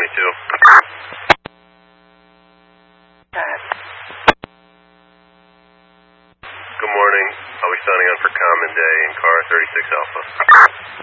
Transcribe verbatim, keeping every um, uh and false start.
twenty-two. Good morning. I'll be signing on for Common Day in car thirty-six Alpha.